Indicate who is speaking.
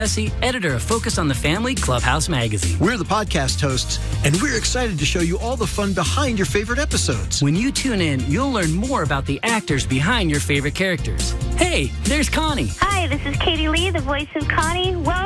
Speaker 1: Jesse, editor of Focus on the Family Clubhouse magazine.
Speaker 2: We're the podcast hosts, and we're excited to show you all the fun behind your favorite episodes.
Speaker 1: When you tune in, you'll learn more about the actors behind your favorite characters. Hey, there's Connie.
Speaker 3: Hi, this is Katie Lee, the voice of Connie. Well,